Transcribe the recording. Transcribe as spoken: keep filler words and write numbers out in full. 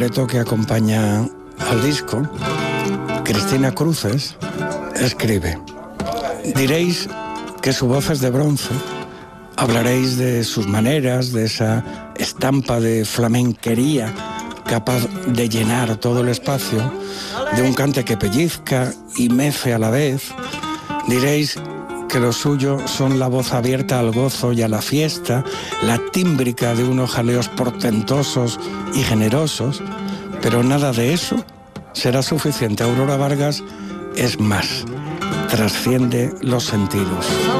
libreto que acompaña al disco, Cristina Cruces, escribe: diréis que su voz es de bronce, hablaréis de sus maneras, de esa estampa de flamenquería capaz de llenar todo el espacio, de un cante que pellizca y mece a la vez. Diréis que lo suyo son la voz abierta al gozo y a la fiesta, la tímbrica de unos jaleos portentosos y generosos, pero nada de eso será suficiente. Aurora Vargas es más, trasciende los sentidos.